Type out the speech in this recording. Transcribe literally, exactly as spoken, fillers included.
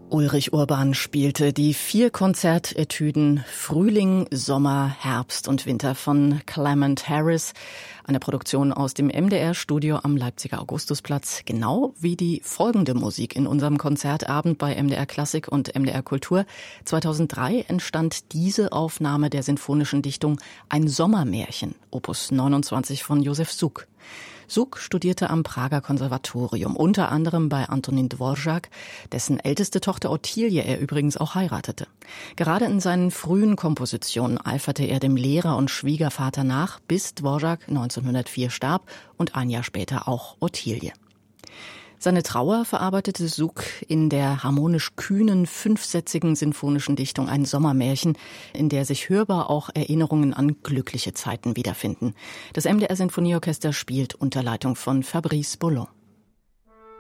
Ulrich Urban spielte die vier Konzertetüden Frühling, Sommer, Herbst und Winter von Clement Harris, eine Produktion aus dem M D R-Studio am Leipziger Augustusplatz, genau wie die folgende Musik in unserem Konzertabend bei M D R Klassik und M D R Kultur. zweitausenddrei entstand diese Aufnahme der sinfonischen Dichtung Ein Sommermärchen, Opus neunundzwanzig von Josef Suk. Suk studierte am Prager Konservatorium, unter anderem bei Antonin Dvorak, dessen älteste Tochter Ottilie er übrigens auch heiratete. Gerade in seinen frühen Kompositionen eiferte er dem Lehrer und Schwiegervater nach, bis Dvorak neunzehnhundertvier starb und ein Jahr später auch Ottilie. Seine Trauer verarbeitete Suk in der harmonisch kühnen, fünfsätzigen sinfonischen Dichtung Ein Sommermärchen, in der sich hörbar auch Erinnerungen an glückliche Zeiten wiederfinden. Das M D R Sinfonieorchester spielt unter Leitung von Fabrice Boulon.